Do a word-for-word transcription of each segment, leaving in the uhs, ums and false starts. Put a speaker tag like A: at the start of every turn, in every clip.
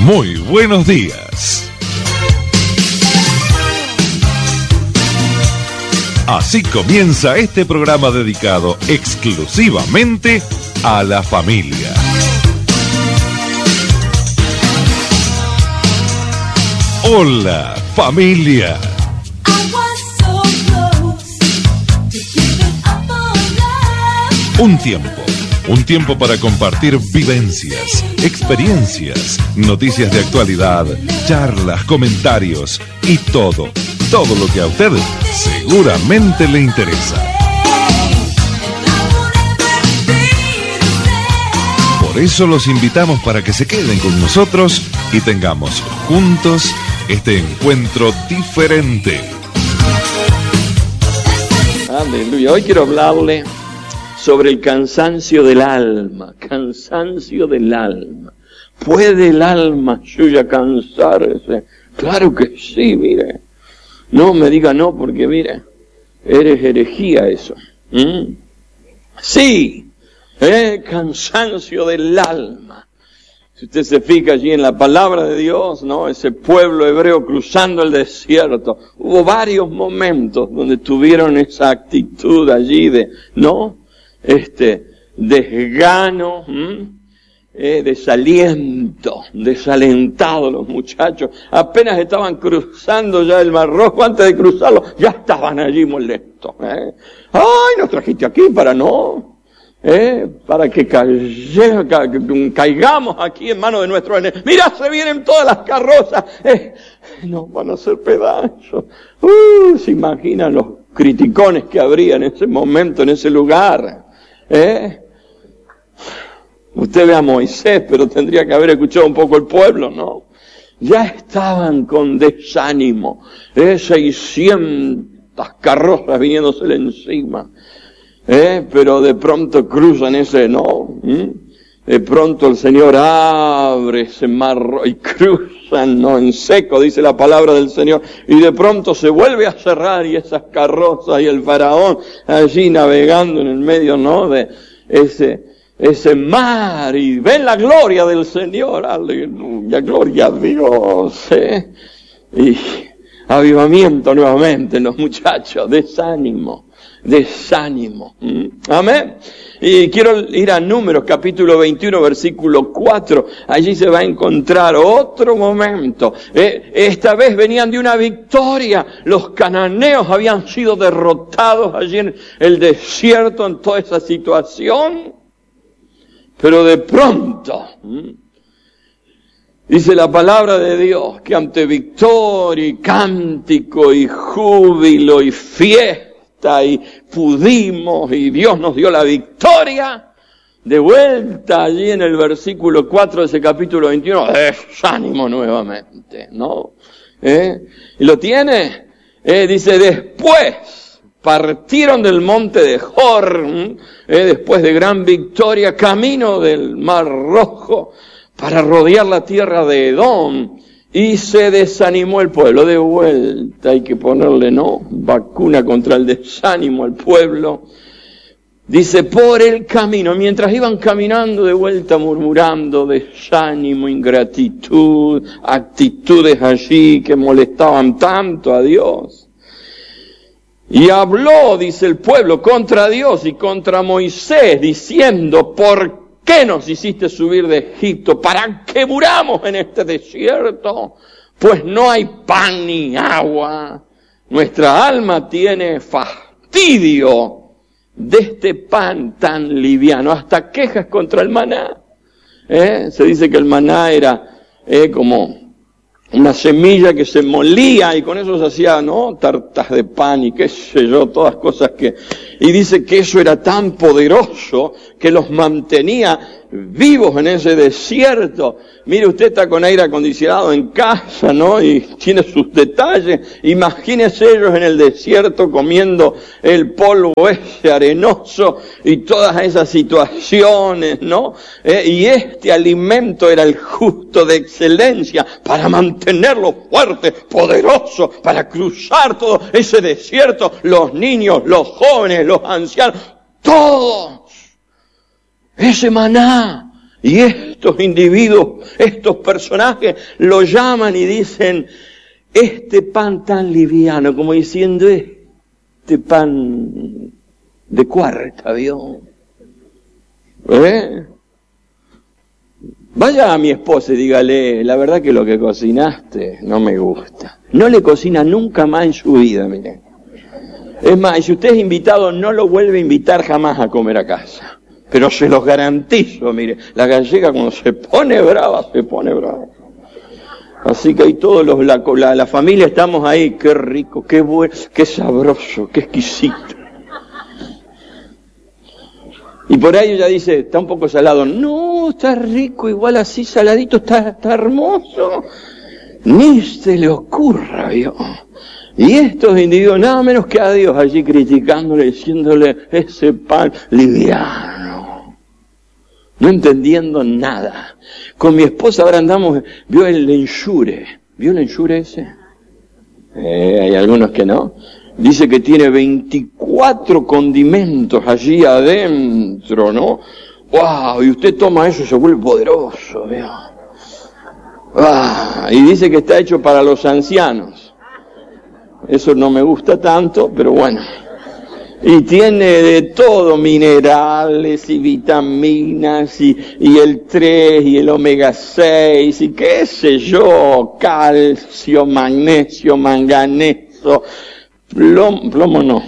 A: Muy buenos días. Así comienza este programa dedicado exclusivamente a la familia. Hola, familia. Un tiempo, un tiempo para compartir vivencias, experiencias, noticias de actualidad, charlas, comentarios y todo, todo lo que a usted seguramente le interesa. Por eso los invitamos para que se queden con nosotros y tengamos juntos este encuentro diferente.
B: Aleluya. Hoy quiero hablarle sobre el cansancio del alma. Cansancio del alma. ¿Puede el alma suya cansarse? Claro que sí, mire. No me diga no, porque mire, eres herejía eso. ¿Mm? Sí, eh, cansancio del alma. Si usted se fija allí en la palabra de Dios, ¿no? Ese pueblo hebreo cruzando el desierto. Hubo varios momentos donde tuvieron esa actitud allí de, ¿no? Este, desgano, ¿m? eh, desaliento, desalentados los muchachos. Apenas estaban cruzando ya el Mar Rojo, antes de cruzarlo, ya estaban allí molestos. ¿eh? ¡Ay, nos trajiste aquí para no! ¿Eh? Para que calle, ca, caigamos aquí en manos de nuestros enemigos. Mira, se vienen todas las carrozas. ¿Eh? Nos van a hacer pedazos. Uh, se imaginan los criticones que habría en ese momento, en ese lugar. ¿Eh? Usted ve a Moisés, pero tendría que haber escuchado un poco el pueblo, ¿no? Ya estaban con desánimo. ¿Eh? seiscientas carrozas viniéndosele encima. ¿Eh? Pero de pronto cruzan ese, ¿no? ¿Mm? De pronto el Señor abre ese mar y cruzan, ¿no? En seco, dice la palabra del Señor. Y de pronto se vuelve a cerrar y esas carrozas y el faraón allí navegando en el medio, ¿no? De ese, ese mar y ven la gloria del Señor. Aleluya, gloria a Dios. ¿eh? Y avivamiento nuevamente en los muchachos, desánimo. Desánimo. ¿Mm? Amén. Y quiero ir a Números capítulo veintiuno versículo cuatro. Allí se va a encontrar otro momento. Eh, esta vez venían de una victoria. Los cananeos habían sido derrotados allí en el desierto, en toda esa situación. Pero de pronto, ¿Mm? dice la palabra de Dios que ante victoria y cántico y júbilo y fiesta y pudimos y Dios nos dio la victoria, de vuelta allí en el versículo cuatro de ese capítulo veintiuno, desánimo nuevamente, ¿no? ¿Eh? ¿Y lo tiene? Eh, dice, después partieron del monte de Jor, ¿eh? después de gran victoria, camino del Mar Rojo, para rodear la tierra de Edom. Y se desanimó el pueblo. De vuelta hay que ponerle, ¿no? Vacuna contra el desánimo al pueblo. Dice, por el camino, mientras iban caminando de vuelta murmurando, desánimo, ingratitud, actitudes allí que molestaban tanto a Dios. Y habló, dice el pueblo, contra Dios y contra Moisés, diciendo, ¿por ¿qué nos hiciste subir de Egipto? ¿Para qué muramos en este desierto? Pues no hay pan ni agua. Nuestra alma tiene fastidio de este pan tan liviano. Hasta quejas contra el maná. ¿Eh? Se dice que el maná era eh, como una semilla que se molía y con eso se hacía, ¿no? Tartas de pan y qué sé yo, todas cosas que... Y dice que eso era tan poderoso que los mantenía vivos en ese desierto. Mire, usted está con aire acondicionado en casa, ¿no? Y tiene sus detalles. Imagínese ellos en el desierto comiendo el polvo ese arenoso y todas esas situaciones, ¿no? Eh, y este alimento era el justo de excelencia para mantenerlo fuerte, poderoso, para cruzar todo ese desierto. Los niños, los jóvenes, los ancianos, todos. Ese maná Y estos individuos, estos personajes, lo llaman y dicen, este pan tan liviano, como diciendo, este pan de cuarta, ¿vio? ¿Eh? Vaya a mi esposa y dígale, la verdad que lo que cocinaste no me gusta. No le cocina nunca más en su vida, miren. Es más, y si usted es invitado, no lo vuelve a invitar jamás a comer a casa. Pero se los garantizo, mire, la gallega cuando se pone brava, se pone brava. Así que ahí todos los, la, la, la familia estamos ahí, qué rico, qué bueno, qué sabroso, qué exquisito. Y por ahí ella dice, está un poco salado. No, está rico, igual así saladito, está, está hermoso. Ni se le ocurra, ¿vio? Y estos individuos, nada menos que a Dios allí criticándole, diciéndole ese pan liviano. No entendiendo nada. Con mi esposa ahora andamos, vio el ensure. ¿Vio el ensure ese? Eh, hay algunos que no. Dice que tiene veinticuatro condimentos allí adentro, ¿no? ¡Wow! Y usted toma eso y se vuelve poderoso, ¿vio? ¡Ah! Y dice que está hecho para los ancianos. Eso no me gusta tanto, pero bueno. Y tiene de todo, minerales y vitaminas y, y el tres y el omega seis y qué sé yo, calcio, magnesio, manganeso, plomo, plomo no.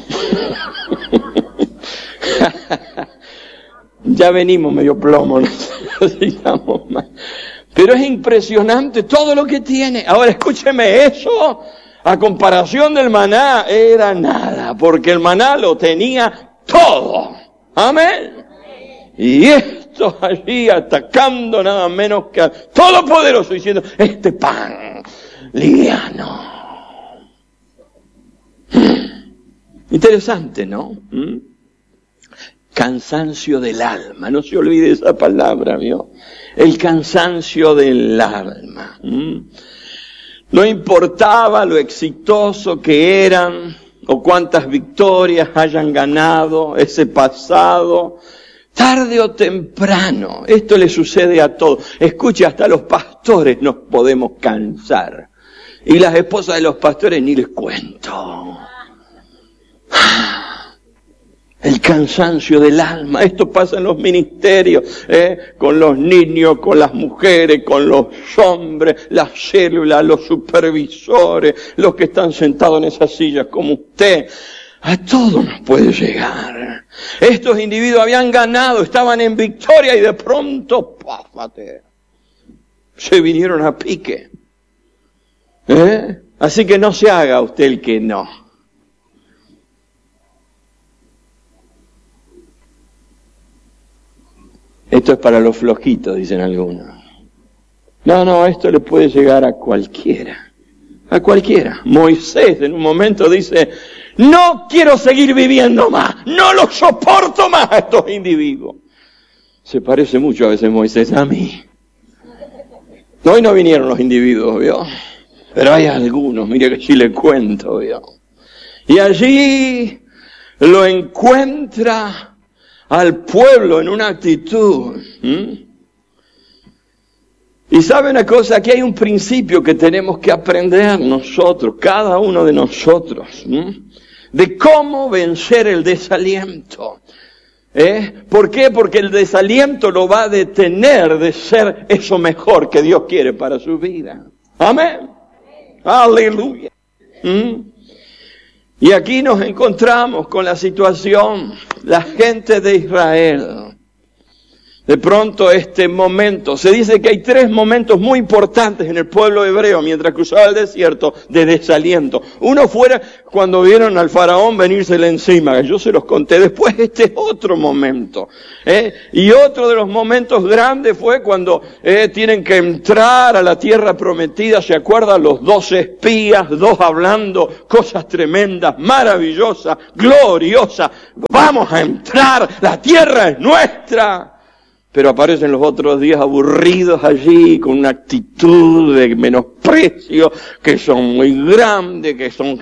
B: Ya venimos medio plomo, no necesitamos más. Pero es impresionante todo lo que tiene. Ahora escúcheme, eso a comparación del maná era nada, porque el maná lo tenía todo. Amén. Y estos allí atacando nada menos que al Todopoderoso, diciendo, este pan liviano. Interesante, ¿no? ¿Mm? Cansancio del alma, no se olvide esa palabra, ¿vio? El cansancio del alma. ¿Mm? No importaba lo exitoso que eran o cuántas victorias hayan ganado ese pasado, tarde o temprano, esto le sucede a todos. Escuche, hasta los pastores nos podemos cansar. Y las esposas de los pastores ni les cuento. El cansancio del alma. Esto pasa en los ministerios, ¿eh? Con los niños, con las mujeres, con los hombres, las células, los supervisores, los que están sentados en esas sillas como usted. A todos nos puede llegar. Estos individuos habían ganado, estaban en victoria y de pronto, ¡páfate! Se vinieron a pique. ¿Eh? Así que no se haga usted el que no. Esto es para los flojitos, dicen algunos. No, no, esto le puede llegar a cualquiera. A cualquiera. Moisés en un momento dice, no quiero seguir viviendo más, no lo soporto más a estos individuos. Se parece mucho a veces Moisés a mí. Hoy no vinieron los individuos, ¿vio? Pero hay algunos, mire que sí le cuento, ¿vio? Y allí lo encuentra al pueblo en una actitud. ¿Mm? Y sabe una cosa, aquí hay un principio que tenemos que aprender nosotros, cada uno de nosotros, ¿Mm? de cómo vencer el desaliento. ¿Eh? ¿Por qué? Porque el desaliento lo va a detener de ser eso mejor que Dios quiere para su vida. Amén. Aleluya. ¿Mm? Y aquí nos encontramos con la situación, la gente de Israel. De pronto este momento, se dice que hay tres momentos muy importantes en el pueblo hebreo mientras cruzaba el desierto de desaliento. Uno fuera cuando vieron al faraón venírsele encima, yo se los conté. Después este es otro momento. ¿eh? Y otro de los momentos grandes fue cuando eh, tienen que entrar a la tierra prometida. ¿Se acuerdan? Los dos espías, dos hablando cosas tremendas, maravillosas, gloriosas. Vamos a entrar, la tierra es nuestra. Pero aparecen los otros días aburridos allí, con una actitud de menosprecio, que son muy grandes, que son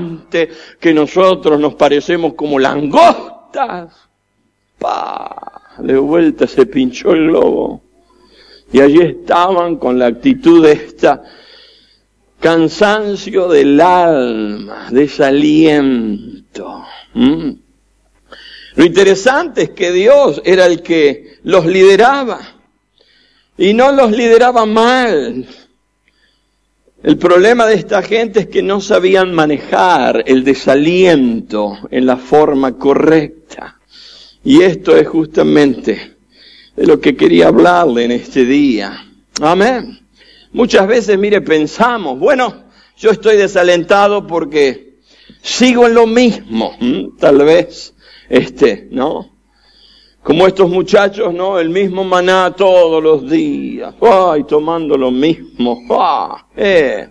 B: gigantes, que nosotros nos parecemos como langostas. ¡Pah! de vuelta se pinchó el globo. Y allí estaban con la actitud de esta cansancio del alma, desaliento. ¿Mm? Lo interesante es que Dios era el que los lideraba. Y no los lideraba mal. El problema de esta gente es que no sabían manejar el desaliento en la forma correcta. Y esto es justamente de lo que quería hablarle en este día. Amén. Muchas veces, mire, pensamos, bueno, yo estoy desalentado porque sigo en lo mismo. ¿Mm? Tal vez, este, ¿no? Como estos muchachos, ¿no? El mismo maná todos los días. ¡Ay! Tomando lo mismo. ¡Ah! Eh.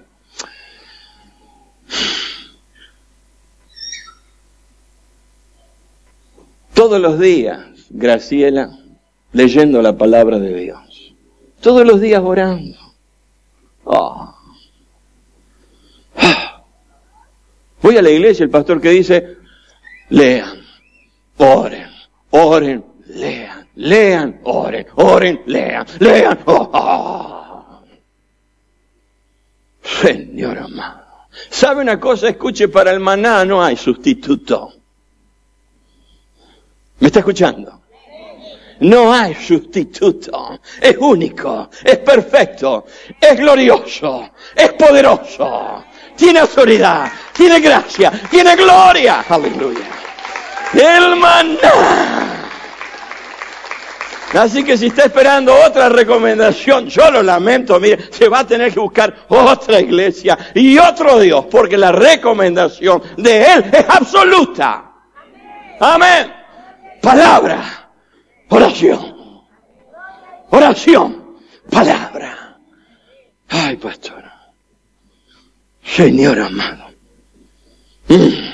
B: Todos los días, Graciela, leyendo la palabra de Dios. Todos los días orando. ¡Ah! ¡Ah! Voy a la iglesia, el pastor que dice, lean, oren, oren. Lean, lean, oren, oren, lean, lean. Oh, oh. Señor amado. ¿Sabe una cosa? Escuche, para el maná no hay sustituto. ¿Me está escuchando? No hay sustituto. Es único, es perfecto, es glorioso, es poderoso. Tiene autoridad, tiene gracia, tiene gloria. Aleluya. El maná. Así que si está esperando otra recomendación, yo lo lamento, mire, se va a tener que buscar otra iglesia y otro Dios, porque la recomendación de Él es absoluta. Amén. Palabra, oración, oración, palabra. Ay, pastor, Señor amado. Mm.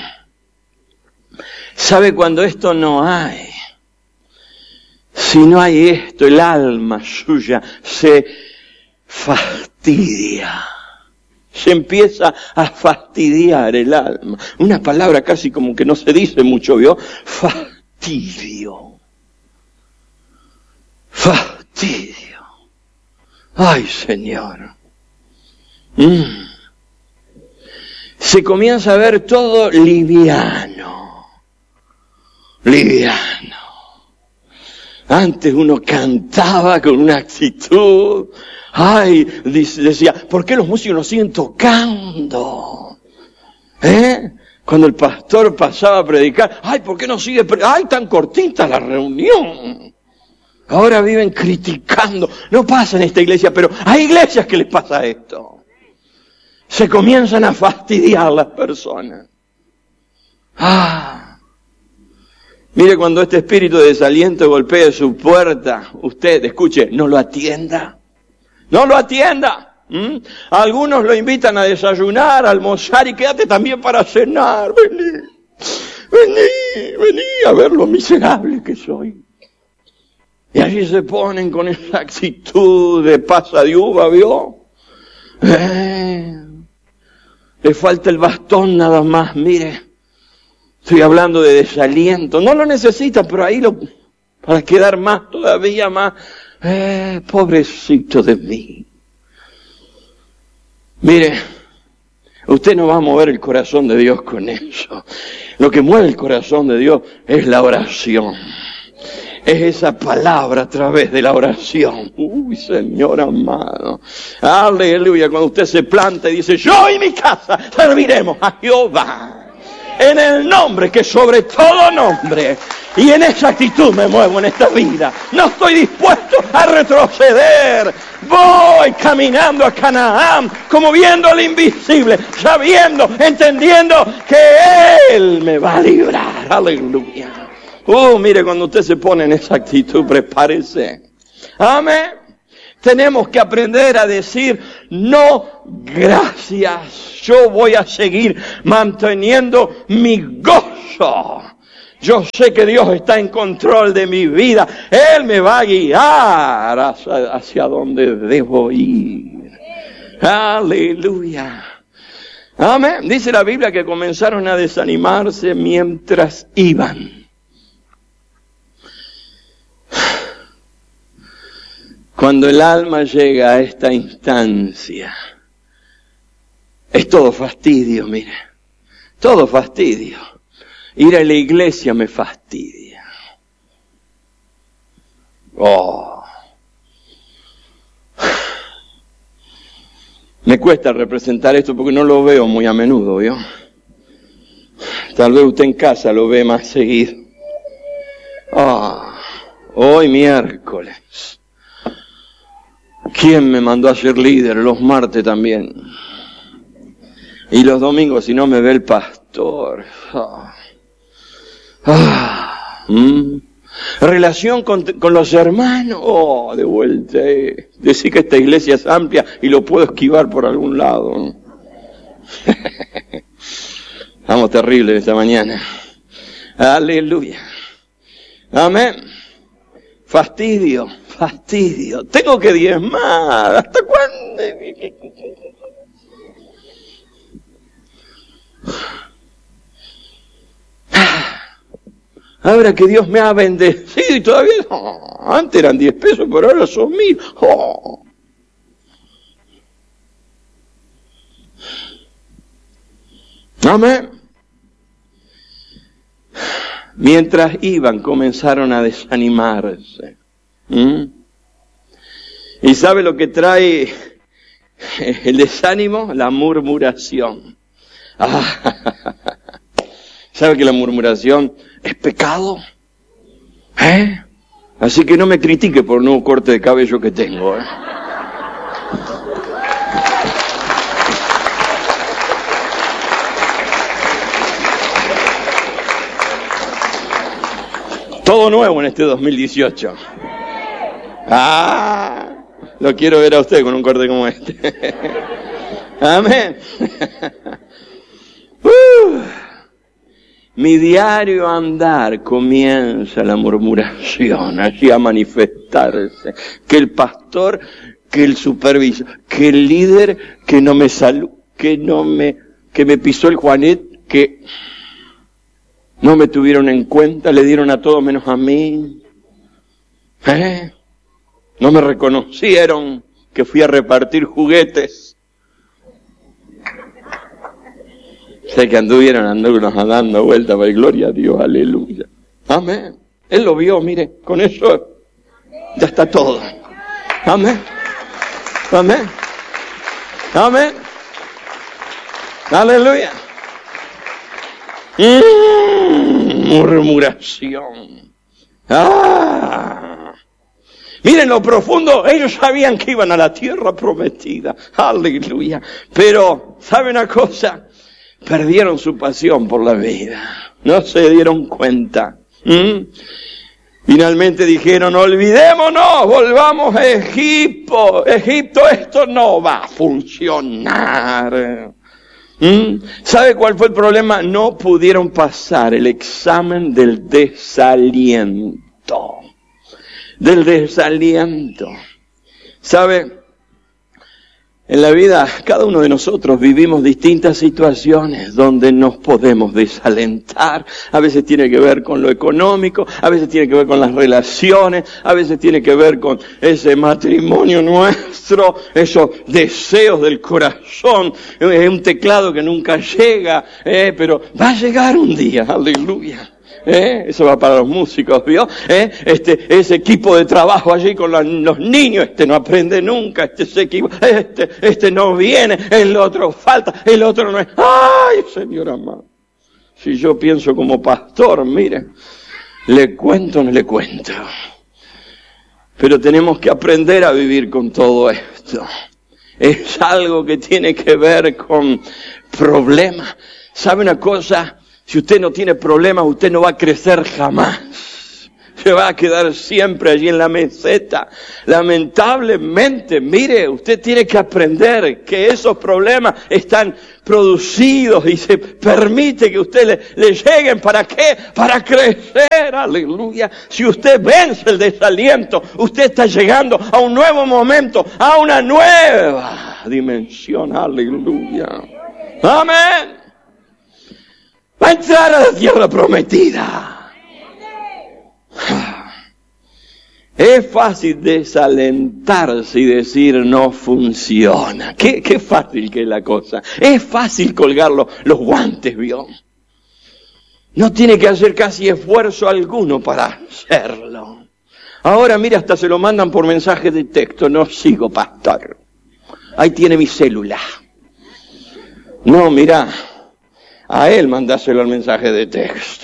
B: ¿Sabe cuando esto no hay? Si no hay esto, el alma suya se fastidia. Se empieza a fastidiar el alma. Una palabra casi como que no se dice mucho, ¿vio? Fastidio. Fastidio. Ay, Señor. Mm. Se comienza a ver todo liviano. Liviano. Antes uno cantaba con una actitud. Ay, decía, ¿por qué los músicos no siguen tocando? ¿Eh? Cuando el pastor pasaba a predicar, ay, ¿por qué no sigue predicando? Ay, tan cortita la reunión. Ahora viven criticando. No pasa en esta iglesia, pero hay iglesias que les pasa esto. Se comienzan a fastidiar las personas. Ah. Mire, cuando este espíritu de desaliento golpee su puerta, usted, escuche, no lo atienda. No lo atienda. ¿Mm? Algunos lo invitan a desayunar, a almorzar y quédate también para cenar. Vení, vení, vení a ver lo miserable que soy. Y allí se ponen con esa actitud de pasa de uva, ¿vio? Eh, le falta el bastón nada más, mire. Estoy hablando de desaliento. No lo necesita, pero ahí lo, para quedar más, todavía más. Eh, pobrecito de mí. Mire, usted no va a mover el corazón de Dios con eso. Lo que mueve el corazón de Dios es la oración. Es esa palabra a través de la oración. Uy, Señor amado. Aleluya. Cuando usted se planta y dice, yo y mi casa serviremos a Jehová. En el nombre que sobre todo nombre. Y en esa actitud me muevo en esta vida. No estoy dispuesto a retroceder. Voy caminando a Canaán, como viendo al invisible, sabiendo, entendiendo que Él me va a librar. Aleluya. Uh, mire, cuando usted se pone en esa actitud, prepárese. Amén. Tenemos que aprender a decir, no, gracias. Yo voy a seguir manteniendo mi gozo. Yo sé que Dios está en control de mi vida. Él me va a guiar hacia, hacia donde debo ir. Aleluya. Amén. Dice la Biblia que comenzaron a desanimarse mientras iban. Cuando el alma llega a esta instancia, es todo fastidio, mire. Todo fastidio. Ir a la iglesia me fastidia. Oh. Me cuesta representar esto porque no lo veo muy a menudo, ¿vio? Tal vez usted en casa lo ve más seguido. Oh. Hoy miércoles. ¿Quién me mandó a ser líder? Los martes también. Y los domingos si no me ve el pastor. Oh. Ah, ¿mm? Relación con, con los hermanos. Oh, de vuelta. Eh. Decir que esta iglesia es amplia y lo puedo esquivar por algún lado. Estamos terribles esta mañana. Aleluya. Amén. Fastidio, fastidio. Tengo que diezmar. ¿Hasta cuándo? Ahora que Dios me ha bendecido y todavía... Oh, antes eran diez pesos, pero ahora son mil. Oh. Amén. Mientras iban, comenzaron a desanimarse. ¿Mm? ¿Y sabe lo que trae el desánimo? La murmuración. Ah, ¿sabe que la murmuración es pecado? ¿Eh? Así que no me critique por el nuevo corte de cabello que tengo. ¿eh? Todo nuevo en este dos mil dieciocho. Ah, lo quiero ver a usted con un corte como este. Amén. Uh, mi diario andar comienza la murmuración, allí a manifestarse. Que el pastor, que el supervisor, que el líder, que no me saludó, que no me, que me pisó el Juanet, que no me tuvieron en cuenta, le dieron a todos menos a mí. ¿Eh? No me reconocieron que fui a repartir juguetes. Sé que anduvieron andándonos dando vueltas, pero gloria a Dios, aleluya. Amén. Él lo vio, mire, con eso ya está todo. Amén. Amén. Amén. Aleluya. Mm, murmuración. Ah. Miren lo profundo, ellos sabían que iban a la tierra prometida. Aleluya. Pero, ¿sabe una cosa? Perdieron su pasión por la vida. No se dieron cuenta. ¿Mm? Finalmente dijeron, olvidémonos, volvamos a Egipto. Egipto, esto no va a funcionar. ¿Mm? ¿Sabe cuál fue el problema? No pudieron pasar el examen del desaliento. Del desaliento. ¿Sabe? En la vida, cada uno de nosotros vivimos distintas situaciones donde nos podemos desalentar. A veces tiene que ver con lo económico, a veces tiene que ver con las relaciones, a veces tiene que ver con ese matrimonio nuestro, esos deseos del corazón. Es un teclado que nunca llega, eh, pero va a llegar un día, aleluya. ¿Eh? Eso va para los músicos, ¿vio? ¿Eh? Este, ese equipo de trabajo allí con la, los niños, este no aprende nunca, este se equivoca, este, este no viene, el otro falta, el otro no es. ¡Ay, Señor amado! Si yo pienso como pastor, mire, le cuento o no le cuento. Pero tenemos que aprender a vivir con todo esto. Es algo que tiene que ver con problemas. ¿Sabe una cosa? Si usted no tiene problemas, usted no va a crecer jamás. Se va a quedar siempre allí en la meseta. Lamentablemente, mire, usted tiene que aprender que esos problemas están producidos y se permite que usted le, le lleguen. ¿Para qué? Para crecer, aleluya. Si usted vence el desaliento, usted está llegando a un nuevo momento, a una nueva dimensión, aleluya. Amén. Va a entrar a la tierra prometida. Es fácil desalentarse y decir no funciona. Qué, qué fácil que es la cosa. Es fácil colgar los, los guantes, ¿vio? No tiene que hacer casi esfuerzo alguno para hacerlo. Ahora, mira, hasta se lo mandan por mensaje de texto. No sigo, pastor. Ahí tiene mi celular. No, mira, a él mandáselo el mensaje de texto.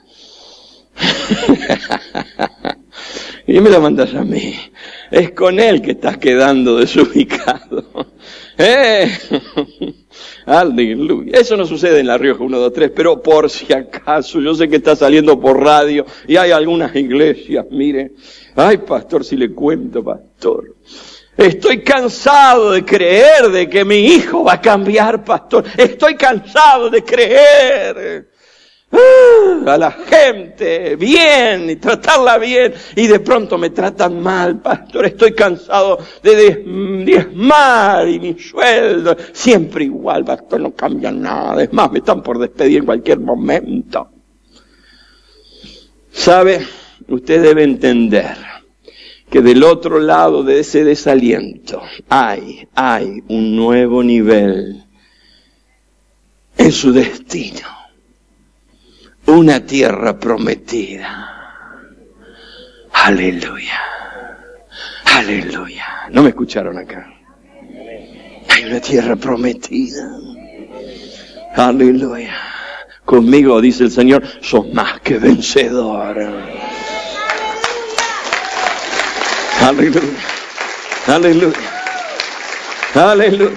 B: Y me lo mandas a mí. Es con él que estás quedando desubicado. ¡Eh! Aleluya. Eso no sucede en La Rioja uno, dos, tres, pero por si acaso, yo sé que está saliendo por radio y hay algunas iglesias, mire. Ay, pastor, si le cuento, pastor. Estoy cansado de creer de que mi hijo va a cambiar, pastor. Estoy cansado de creer uh, a la gente bien y tratarla bien y de pronto me tratan mal, pastor. Estoy cansado de diezmar y mi sueldo siempre igual, pastor, no cambia nada. Es más, me están por despedir en cualquier momento. ¿Sabe? Usted debe entender que del otro lado de ese desaliento hay, hay un nuevo nivel en su destino. Una tierra prometida. Aleluya. Aleluya. ¿No me escucharon acá? Hay una tierra prometida. Aleluya. Conmigo, dice el Señor, sos más que vencedor. Aleluya. Aleluya. Aleluya.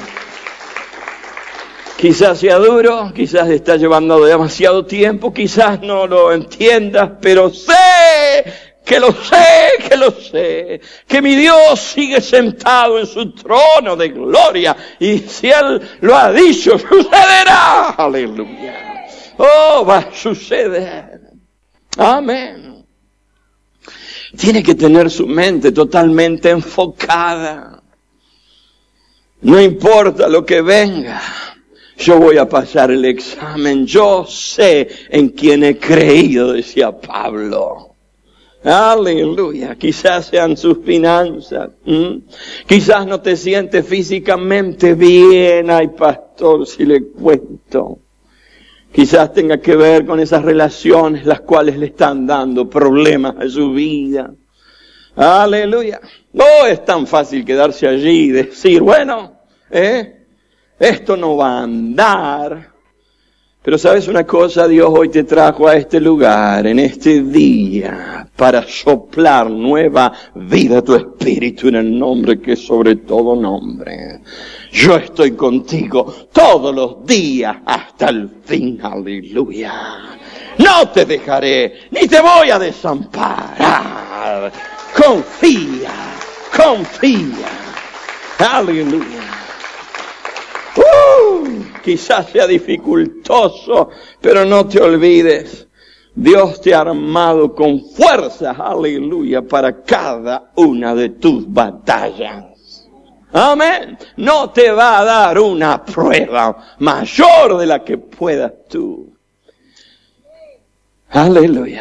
B: Quizás sea duro, quizás está llevando demasiado tiempo, quizás no lo entiendas, pero sé que lo sé, que lo sé, que mi Dios sigue sentado en su trono de gloria y si Él lo ha dicho, sucederá. Aleluya. Oh, va a suceder. Amén. Tiene que tener su mente totalmente enfocada. No importa lo que venga. Yo voy a pasar el examen. Yo sé en quién he creído, decía Pablo. Aleluya. Quizás sean sus finanzas. ¿Mm? Quizás no te sientes físicamente bien. Ay, pastor, si le cuento. Quizás tenga que ver con esas relaciones las cuales le están dando problemas a su vida. Aleluya. No es tan fácil quedarse allí y decir, bueno, ¿eh? esto no va a andar. Pero sabes una cosa, Dios hoy te trajo a este lugar, en este día, para soplar nueva vida a tu espíritu en el nombre que es sobre todo nombre. Yo estoy contigo todos los días hasta el fin, aleluya. No te dejaré, ni te voy a desamparar. Confía, confía, aleluya. Uh, quizás sea dificultoso, pero no te olvides. Dios te ha armado con fuerzas, aleluya, para cada una de tus batallas. Amén. No te va a dar una prueba mayor de la que puedas tú. Aleluya.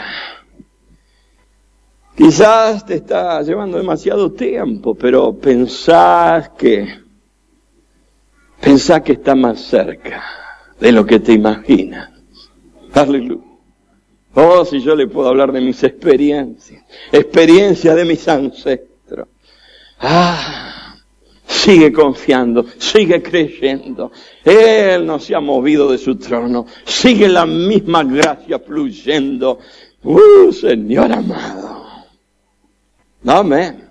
B: Quizás te está llevando demasiado tiempo, pero pensás que, pensás que está más cerca de lo que te imaginas. Aleluya. Oh, si yo le puedo hablar de mis experiencias, experiencias de mis ancestros. Ah. Sigue confiando, sigue creyendo. Él no se ha movido de su trono. Sigue la misma gracia fluyendo. ¡Uh, Señor amado! Amén.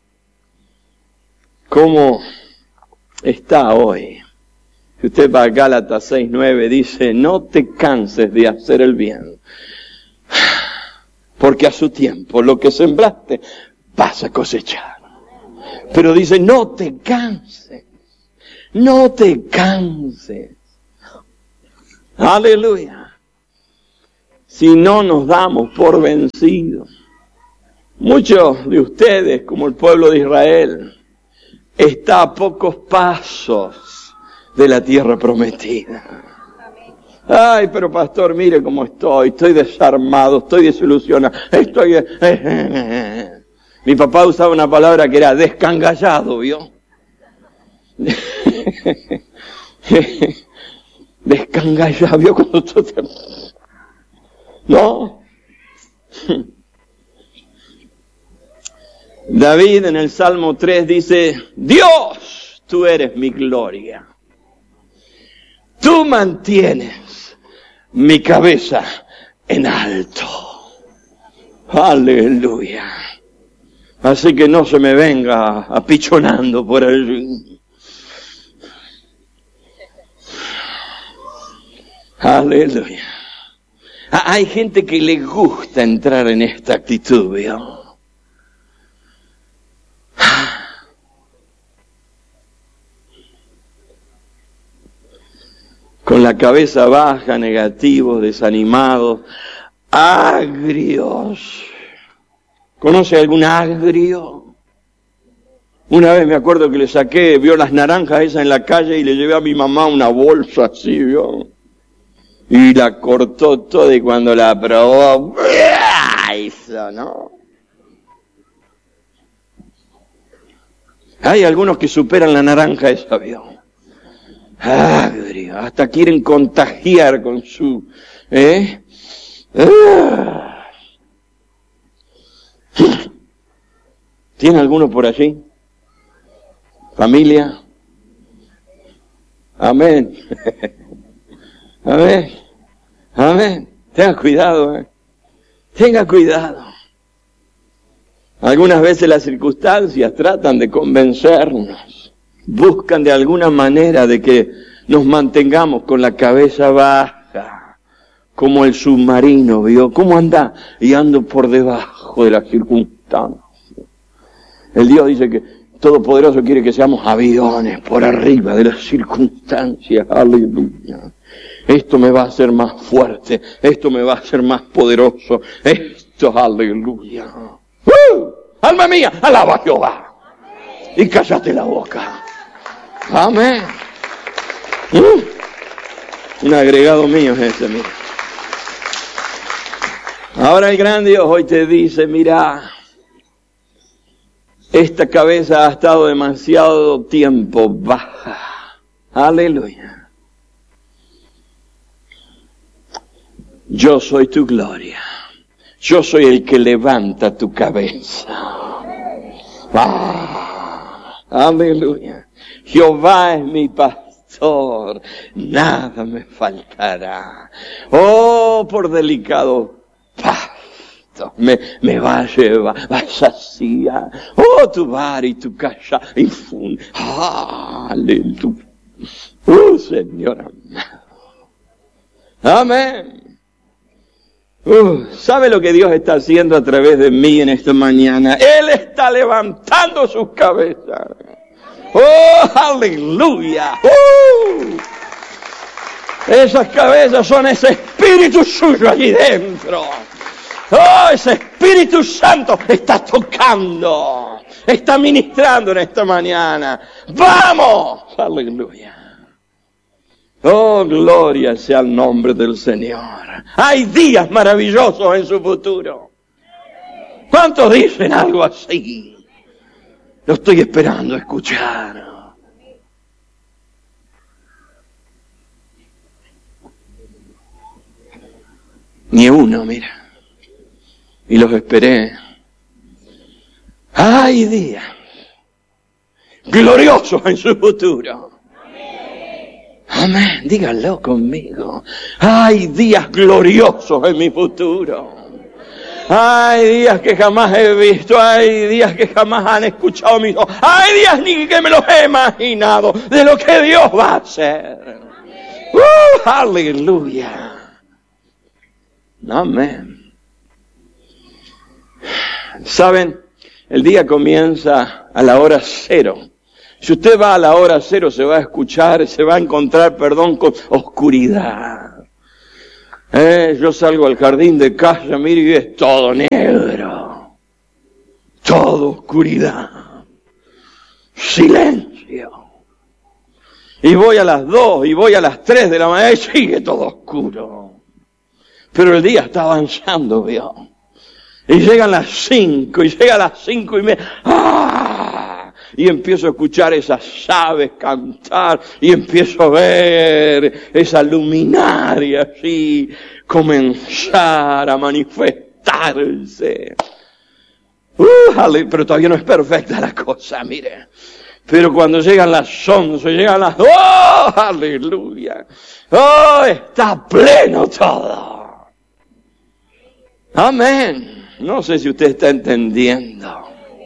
B: ¿Cómo está hoy? Si usted va a Gálatas seis nueve, dice, no te canses de hacer el bien. Porque a su tiempo lo que sembraste vas a cosechar. Pero dice, no te canses, no te canses. Aleluya. Si no nos damos por vencidos. Muchos de ustedes, como el pueblo de Israel, está a pocos pasos de la tierra prometida. Ay, pero pastor, mire cómo estoy, estoy desarmado, estoy desilusionado, estoy... Mi papá usaba una palabra que era descangallado, ¿vio? Descangallado, ¿vio? Cuando tú te... ¿No? David en el Salmo tres dice, Dios, tú eres mi gloria. Tú mantienes mi cabeza en alto. Aleluya. Así que no se me venga apichonando por allí. Aleluya. Hay gente que le gusta entrar en esta actitud, ¿vio? Con la cabeza baja, negativos, desanimados, agrios. ¿Conoce algún agrio? Una vez me acuerdo que le saqué, vio las naranjas esas en la calle y le llevé a mi mamá una bolsa así, ¿vio? Y la cortó toda y cuando la probó, hizo, ¿no? Hay algunos que superan la naranja esa, ¿vio? Agrio, hasta quieren contagiar con su... ¿eh? Ah. ¿Tiene alguno por allí? ¿Familia? Amén. Amén. Amén. Tenga cuidado, ¿eh? Tenga cuidado. Algunas veces las circunstancias tratan de convencernos. Buscan de alguna manera de que nos mantengamos con la cabeza baja, como el submarino, ¿vio? ¿Cómo anda? Y ando por debajo de las circunstancias. El Dios dice que Todopoderoso quiere que seamos aviones por arriba de las circunstancias. Aleluya. Esto me va a hacer más fuerte. Esto me va a hacer más poderoso. Esto, aleluya. ¡Uh! Alma mía, alaba a Jehová. Y cállate la boca. Amén. Uh, un agregado mío es ese, mira. Ahora el gran Dios hoy te dice, mira, esta cabeza ha estado demasiado tiempo baja. Aleluya. Yo soy tu gloria. Yo soy el que levanta tu cabeza. Ah, aleluya. Jehová es mi pastor, nada me faltará. Oh, por delicado pasto me, me va a llevar, va a saciar. Oh, tu vara y tu caja infunde. Aleluya. Oh, Señor amado. Amén. Uh, ¿sabe lo que Dios está haciendo a través de mí en esta mañana? Él está levantando sus cabezas. ¡Oh, aleluya! ¡Uh! Esas cabezas son ese espíritu suyo allí dentro. ¡Oh, ese Espíritu Santo está tocando! Está ministrando en esta mañana. ¡Vamos! ¡Aleluya! Oh, gloria sea el nombre del Señor. Hay días maravillosos en su futuro. ¿Cuántos dicen algo así? Lo estoy esperando escuchar. Ni uno, mira. Y los esperé. Hay días gloriosos en su futuro. Amén, díganlo conmigo. Hay días gloriosos en mi futuro. Hay días que jamás he visto, hay días que jamás han escuchado mis ojos. Hay días ni que me los he imaginado de lo que Dios va a hacer. ¡Uh! ¡Aleluya! Amén. ¿Saben? El día comienza a la hora cero. Si usted va a la hora cero, se va a escuchar, se va a encontrar, perdón, con oscuridad. Eh, yo salgo al jardín de casa, mire, y es todo negro. Todo oscuridad. Silencio. Y voy a las dos, y voy a las tres de la mañana, y sigue todo oscuro. Pero el día está avanzando, ¿vio? Y llegan las cinco, y llega a las cinco y media. ¡Ah! Y empiezo a escuchar esas aves cantar, y empiezo a ver esa luminaria así comenzar a manifestarse. Uh, pero todavía no es perfecta la cosa, mire. Pero cuando llegan las once, llegan las... ¡Oh! ¡Aleluya! ¡Oh! Está pleno todo. Amén. No sé si usted está entendiendo.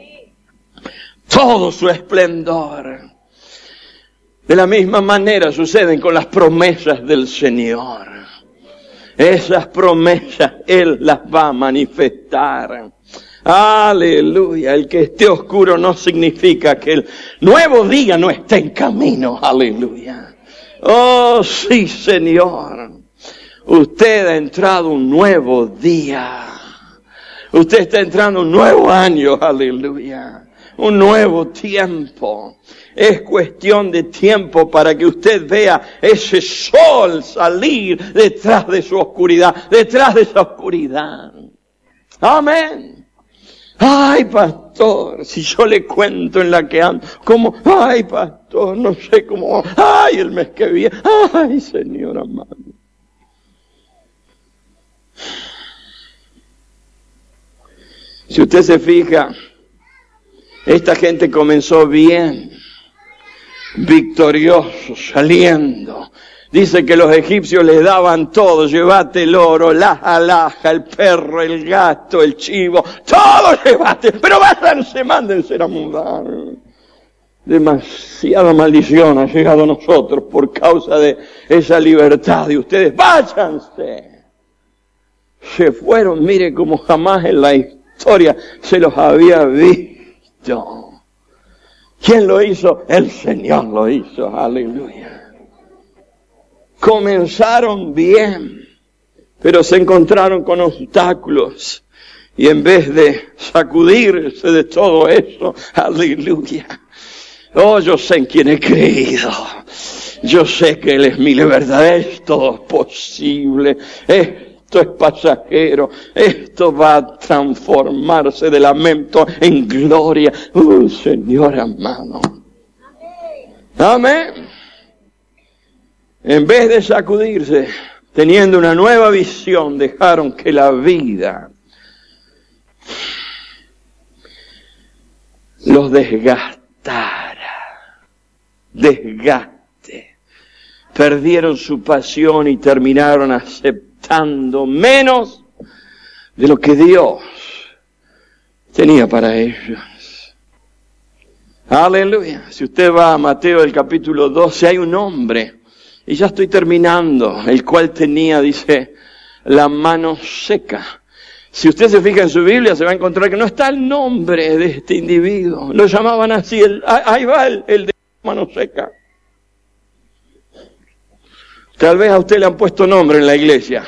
B: Todo su esplendor. De la misma manera suceden con las promesas del Señor. Esas promesas Él las va a manifestar. Aleluya. El que esté oscuro no significa que el nuevo día no esté en camino. Aleluya. Oh, sí, Señor. Usted ha entrado un nuevo día. Usted está entrando un nuevo año. Aleluya. Un nuevo tiempo. Es cuestión de tiempo para que usted vea ese sol salir detrás de su oscuridad. Detrás de esa oscuridad. Amén. Ay, pastor, si yo le cuento en la que ando, como, ay, pastor, no sé cómo, ay, el mes que viene, ay, Señor amado. Si usted se fija, esta gente comenzó bien, victorioso, saliendo. Dice que los egipcios les daban todo, llevate el oro, la alhaja, el perro, el gato, el chivo, todo llevate, pero váyanse, mándense a mudar. Demasiada maldición ha llegado a nosotros por causa de esa libertad de ustedes. Váyanse. Se fueron, mire, como jamás en la historia se los había visto. ¿Quién lo hizo? El Señor lo hizo, aleluya. Comenzaron bien, pero se encontraron con obstáculos. Y en vez de sacudirse de todo eso, aleluya. Oh, yo sé en quién he creído. Yo sé que Él es mi libertad. Esto es posible. Esto es pasajero. Esto va a transformarse de lamento en gloria. Oh, Señor amado. Amén. En vez de sacudirse, teniendo una nueva visión, dejaron que la vida los desgastara. Desgaste. Perdieron su pasión y terminaron aceptando menos de lo que Dios tenía para ellos. Aleluya. Si usted va a Mateo el capítulo doce, hay un hombre. Y ya estoy terminando, el cual tenía, dice, la mano seca. Si usted se fija en su Biblia, se va a encontrar que no está el nombre de este individuo. Lo llamaban así, el, ahí va el, el de la mano seca. Tal vez a usted le han puesto nombre en la iglesia.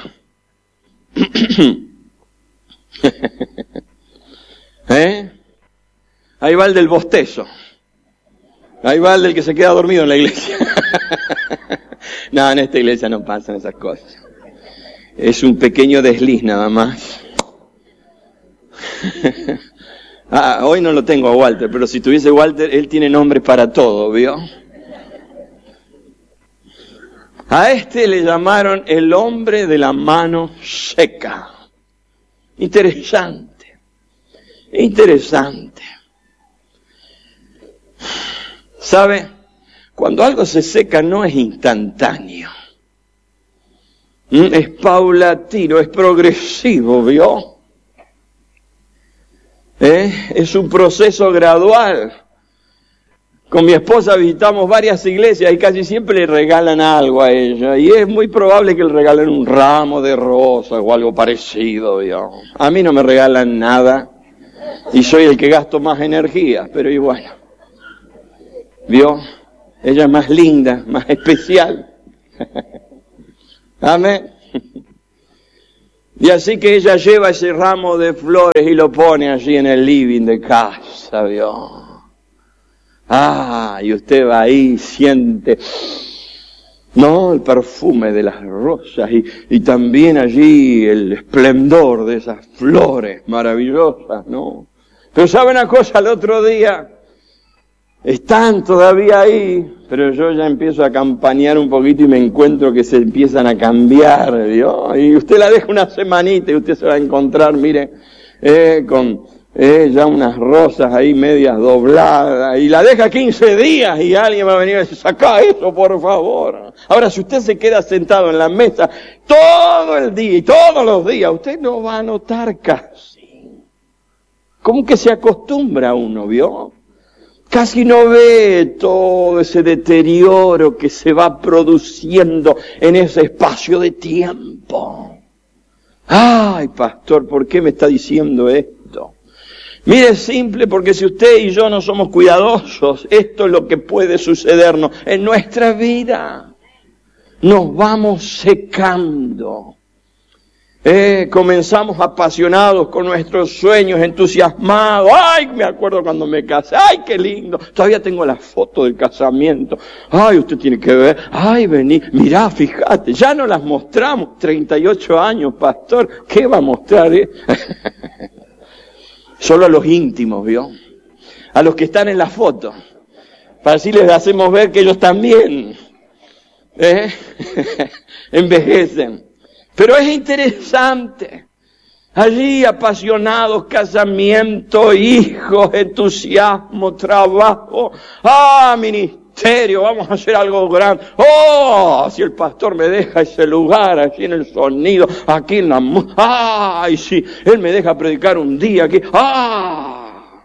B: ¿Eh? Ahí va el del bostezo. Ahí va el del que se queda dormido en la iglesia. No, en esta iglesia no pasan esas cosas. Es un pequeño desliz nada más. Ah, hoy no lo tengo a Walter, pero si tuviese Walter, él tiene nombre para todo, ¿vio? A este le llamaron el hombre de la mano seca. Interesante. Interesante. ¿Sabe? Cuando algo se seca no es instantáneo. Es paulatino, es progresivo, ¿vio? ¿Eh? Es un proceso gradual. Con mi esposa visitamos varias iglesias y casi siempre le regalan algo a ella. Y es muy probable que le regalen un ramo de rosas o algo parecido, ¿vio? A mí no me regalan nada. Y soy el que gasto más energía, pero y bueno. ¿Vio? Ella es más linda, más especial. Amén. Y así que ella lleva ese ramo de flores y lo pone allí en el living de casa, ¿vio? Ah, y usted va ahí, siente No, el perfume de las rosas y, y también allí el esplendor de esas flores maravillosas, ¿no? Pero ¿sabe una cosa? El otro día están todavía ahí, pero yo ya empiezo a campanear un poquito y me encuentro que se empiezan a cambiar, ¿vio? Y usted la deja una semanita y usted se va a encontrar, mire, eh, con... Eh, ya unas rosas ahí medias dobladas, y la deja quince días y alguien va a venir y decir, saca eso por favor. Ahora, si usted se queda sentado en la mesa todo el día y todos los días, usted no va a notar casi. Como que se acostumbra uno, ¿vio? Casi no ve todo ese deterioro que se va produciendo en ese espacio de tiempo. Ay, pastor, ¿por qué me está diciendo esto? Mire, es simple, porque si usted y yo no somos cuidadosos, esto es lo que puede sucedernos en nuestra vida. Nos vamos secando. Eh, comenzamos apasionados con nuestros sueños, entusiasmados. Ay, me acuerdo cuando me casé. Ay, qué lindo. Todavía tengo la foto del casamiento. Ay, usted tiene que ver. Ay, vení. Mirá, fíjate. Ya no las mostramos. treinta y ocho años, pastor. ¿Qué va a mostrar? Eh? Solo a los íntimos, ¿vio? A los que están en la foto. Para así les hacemos ver que ellos también ¿eh? envejecen. Pero es interesante. Allí apasionados, casamiento, hijos, entusiasmo, trabajo. ¡Ah, ministerio! Vamos a hacer algo grande. ¡Oh! Si el pastor me deja ese lugar, aquí en el sonido, aquí en la... ¡Ay, sí! Él me deja predicar un día aquí. ¡Ah!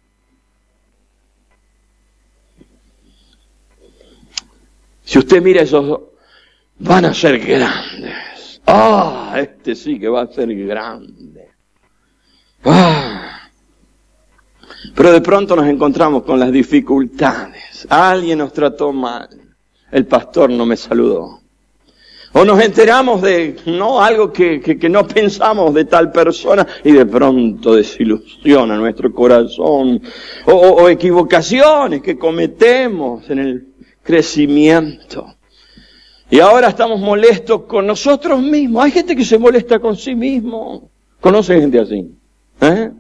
B: Si usted mira esos, van a ser grandes. ¡Ah! Este sí que va a ser grande. ¡Ah! Pero de pronto nos encontramos con las dificultades. Alguien nos trató mal. El pastor no me saludó. O nos enteramos de no algo que, que, que no pensamos de tal persona y de pronto desilusiona nuestro corazón. O, o, o equivocaciones que cometemos en el crecimiento. Y ahora estamos molestos con nosotros mismos. Hay gente que se molesta con sí mismo. ¿Conoce gente así? ¿Eh?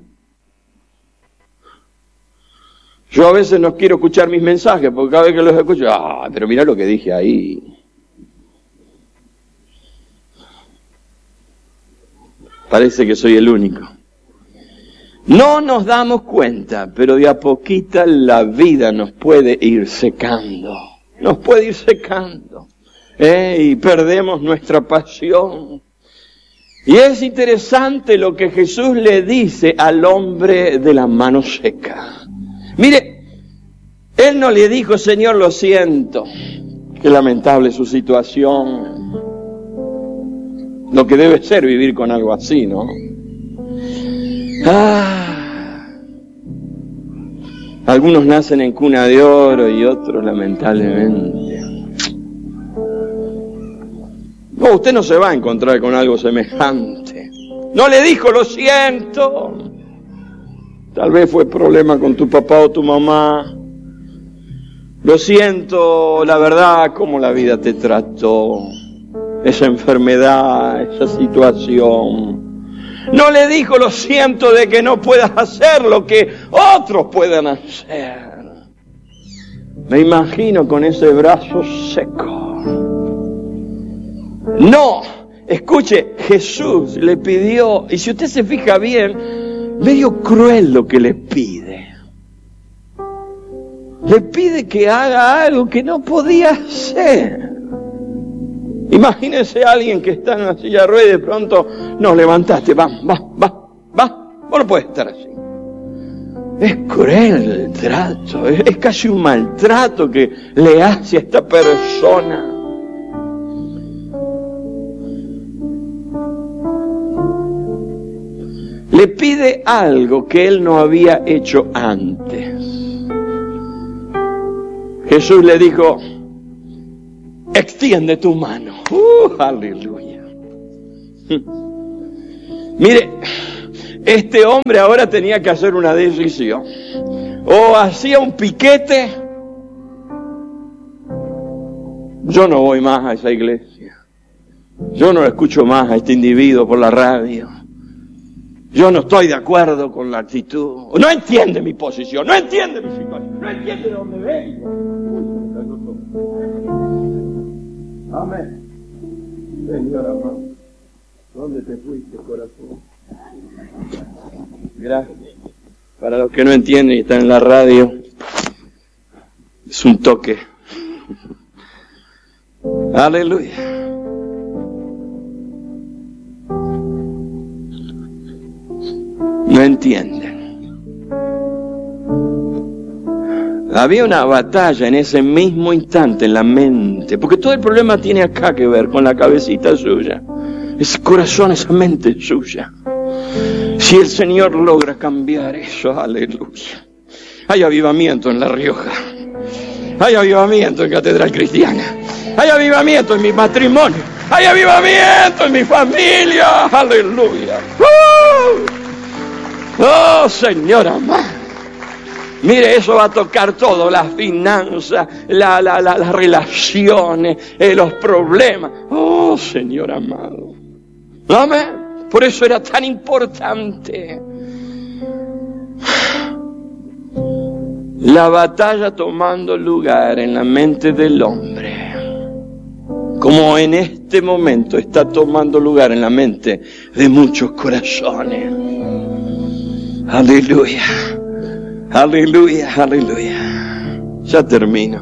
B: Yo a veces no quiero escuchar mis mensajes, porque cada vez que los escucho, ah, pero mira lo que dije ahí. Parece que soy el único. No nos damos cuenta, pero de a poquita la vida nos puede ir secando. Nos puede ir secando. ¿eh? Y perdemos nuestra pasión. Y es interesante lo que Jesús le dice al hombre de la mano seca. Mire, él no le dijo, Señor, lo siento, qué lamentable su situación. Lo que debe ser vivir con algo así, ¿no? Ah, algunos nacen en cuna de oro y otros lamentablemente. No, usted no se va a encontrar con algo semejante. No le dijo, lo siento. Tal vez fue problema con tu papá o tu mamá. Lo siento, la verdad, cómo la vida te trató. Esa enfermedad, esa situación. No le dijo, lo siento de que no puedas hacer lo que otros puedan hacer. Me imagino con ese brazo seco. No, escuche, Jesús le pidió, y si usted se fija bien, medio cruel lo que le pide. Le pide que haga algo que no podía hacer. Imagínese a alguien que está en una silla de ruedas y de pronto nos levantaste, va, va, va, va, vos no puedes estar así. Es cruel el trato, es, es casi un maltrato que le hace a esta persona. Le pide algo que él no había hecho antes. Jesús le dijo, extiende tu mano. ¡Uh, aleluya! Mire, este hombre ahora tenía que hacer una decisión. O hacía un piquete Yo no voy más a esa iglesia. Yo no escucho más a este individuo por la radio. Yo no estoy de acuerdo con la actitud. No entiende mi posición, no entiende mi situación, no entiende de dónde vengo. Amén. Señor amado, ¿dónde te fuiste, corazón? Gracias. Para los que no entienden y están en la radio, es un toque. Aleluya. No entienden. Había una batalla en ese mismo instante en la mente, porque todo el problema tiene acá que ver con la cabecita suya, ese corazón, esa mente suya. Si el Señor logra cambiar eso, aleluya. Hay avivamiento en La Rioja, hay avivamiento en Catedral Cristiana, hay avivamiento en mi matrimonio, hay avivamiento en mi familia, aleluya. ¡Uh! Oh, Señor amado. Mire, eso va a tocar todo, las finanzas, la, la, la, las relaciones, eh, los problemas. Oh, Señor amado. Amén. Por eso era tan importante. La batalla tomando lugar en la mente del hombre, como en este momento está tomando lugar en la mente de muchos corazones. Aleluya, aleluya, aleluya. Ya termino.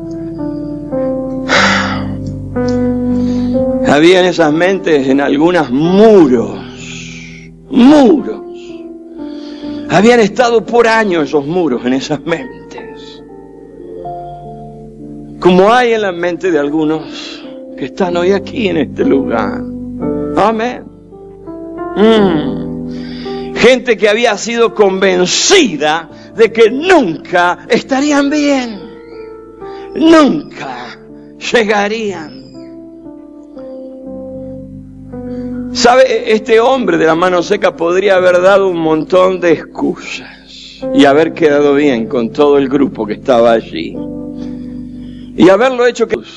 B: Había en esas mentes, en algunas, muros, muros. Habían estado por años esos muros en esas mentes, como hay en la mente de algunos que están hoy aquí en este lugar. Amén. Mm. Gente que había sido convencida de que nunca estarían bien, nunca llegarían. ¿Sabe? Este hombre de la mano seca podría haber dado un montón de excusas y haber quedado bien con todo el grupo que estaba allí. Y haberlo hecho que...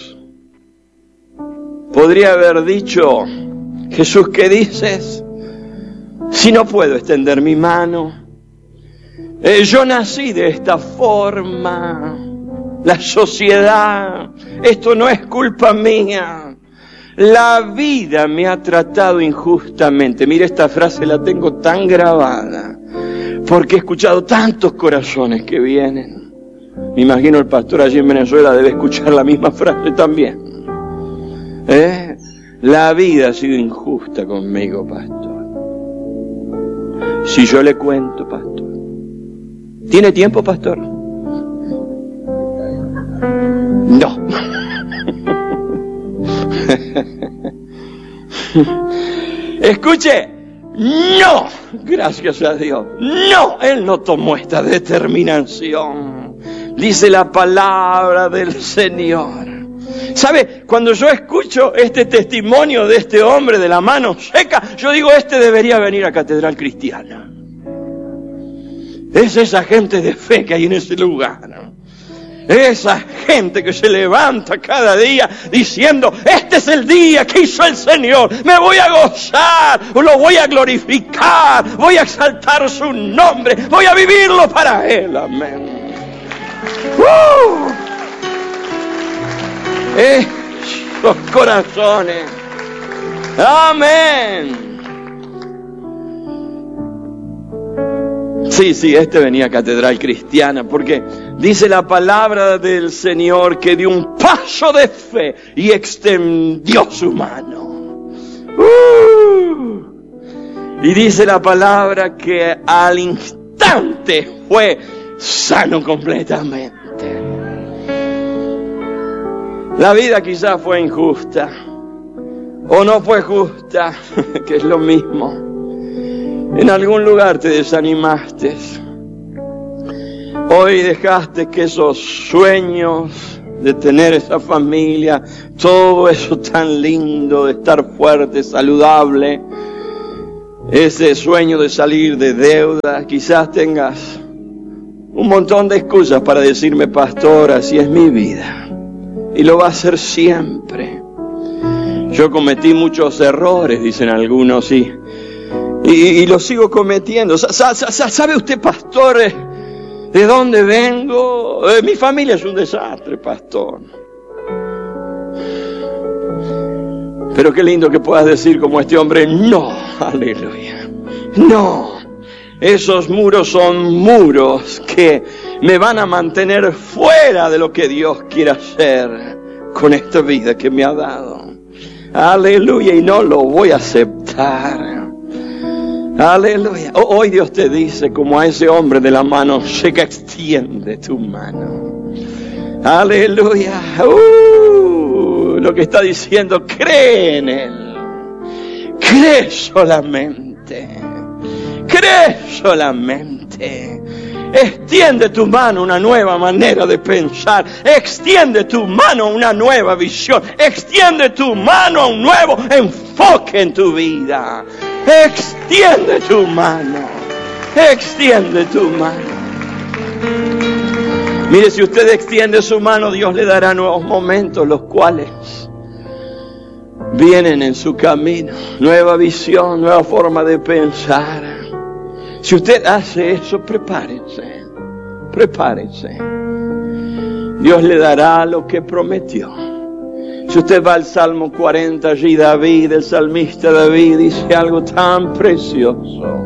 B: Podría haber dicho: Jesús, ¿qué dices? Si no puedo extender mi mano, eh, yo nací de esta forma, la sociedad, esto no es culpa mía, la vida me ha tratado injustamente. Mire, esta frase la tengo tan grabada, porque he escuchado tantos corazones que vienen. Me imagino el pastor allí en Venezuela debe escuchar la misma frase también. ¿Eh? La vida ha sido injusta conmigo, pastor. Si yo le cuento, pastor. ¿Tiene tiempo, pastor? No. Escuche, no, gracias a Dios. No, Él no tomó esta determinación. Dice la palabra del Señor. ¿Sabe? Cuando yo escucho este testimonio de este hombre de la mano seca, yo digo, este debería venir a Catedral Cristiana. Es esa gente de fe que hay en ese lugar. Esa gente que se levanta cada día diciendo: este es el día que hizo el Señor, me voy a gozar, lo voy a glorificar, voy a exaltar su nombre, voy a vivirlo para Él. Amén. ¡Uh! Esos corazones. Amén. Sí, sí, este venía a Catedral Cristiana porque dice la palabra del Señor que dio un paso de fe y extendió su mano. Uh, y dice la palabra que al instante fue sano completamente. La vida quizás fue injusta o no fue justa, que es lo mismo. En algún lugar te desanimaste. Hoy dejaste que esos sueños de tener esa familia, todo eso tan lindo de estar fuerte, saludable, ese sueño de salir de deuda, quizás tengas un montón de excusas para decirme: pastor, así es mi vida. y lo va a hacer siempre. Yo cometí muchos errores, dicen algunos, y, y, y los sigo cometiendo. ¿Sabe usted, pastor, de dónde vengo? Mi familia es un desastre, pastor. Pero qué lindo que puedas decir como este hombre, no, aleluya, no. Esos muros son muros que me van a mantener fuera de lo que Dios quiere hacer con esta vida que me ha dado. Aleluya, y no lo voy a aceptar. Aleluya. Hoy Dios te dice, como a ese hombre de la mano seca, extiende tu mano. Aleluya. Uh, lo que está diciendo, cree en Él. Cree solamente. Cree solamente. Extiende tu mano a una nueva manera de pensar. Extiende tu mano a una nueva visión. Extiende tu mano a un nuevo enfoque en tu vida. Extiende tu mano. Extiende tu mano. Mire, si usted extiende su mano, Dios le dará nuevos momentos, los cuales vienen en su camino. Nueva visión, nueva forma de pensar. Si usted hace eso, prepárese, prepárese. Dios le dará lo que prometió. Si usted va al Salmo cuarenta, allí David, el salmista David, dice algo tan precioso.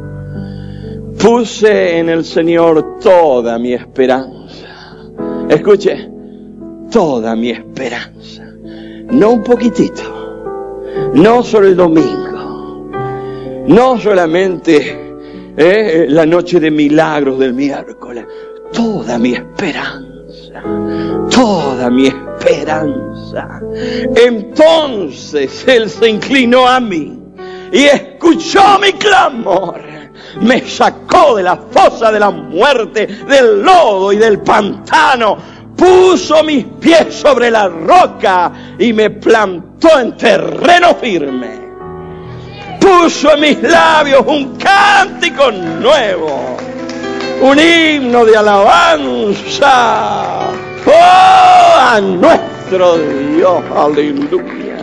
B: Puse en el Señor toda mi esperanza. Escuche, toda mi esperanza. No un poquitito, no solo el domingo, no solamente Eh, la noche de milagros del miércoles, toda mi esperanza, toda mi esperanza. Entonces Él se inclinó a mí y escuchó mi clamor, me sacó de la fosa de la muerte, del lodo y del pantano, puso mis pies sobre la roca y me plantó en terreno firme. Puso en mis labios un cántico nuevo, un himno de alabanza, oh, a nuestro Dios, aleluya.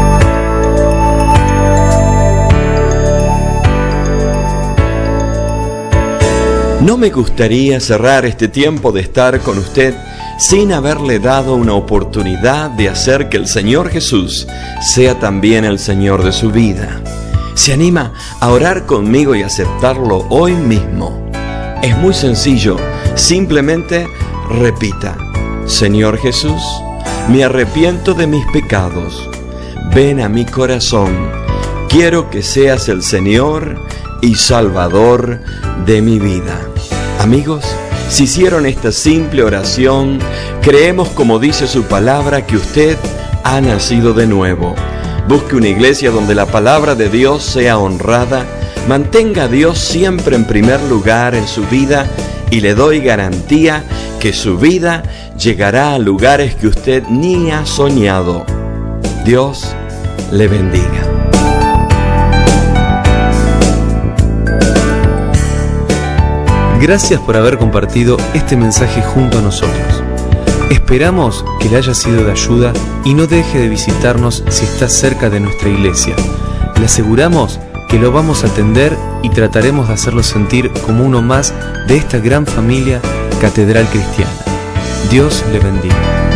C: No me gustaría cerrar este tiempo de estar con usted sin haberle dado una oportunidad de hacer que el Señor Jesús sea también el Señor de su vida. ¿Se anima a orar conmigo y aceptarlo hoy mismo? Es muy sencillo, simplemente repita: Señor Jesús, me arrepiento de mis pecados, ven a mi corazón, quiero que seas el Señor y Salvador de mi vida. Amigos, si hicieron esta simple oración, creemos, como dice su palabra, que usted ha nacido de nuevo. Busque una iglesia donde la palabra de Dios sea honrada, mantenga a Dios siempre en primer lugar en su vida y le doy garantía que su vida llegará a lugares que usted ni ha soñado. Dios le bendiga.
D: Gracias por haber compartido este mensaje junto a nosotros. Esperamos que le haya sido de ayuda y no deje de visitarnos si está cerca de nuestra iglesia. Le aseguramos que lo vamos a atender y trataremos de hacerlo sentir como uno más de esta gran familia Catedral Cristiana. Dios le bendiga.